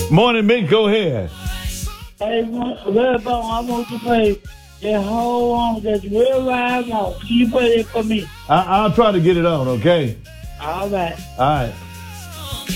Morning, Mick. Go ahead. Hey, Redbone, I want to play that whole one that's real live on. Can you play it for me? I'll try to get it on, okay? All right. All right.